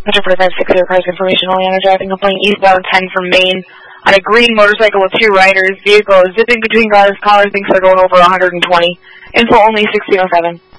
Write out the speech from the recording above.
Metro 4560, cars information only on a driving complaint eastbound 10 from Maine. On a green motorcycle with 2 riders, vehicle is zipping between cars, caller thinks they're going over 120. Info only 1607.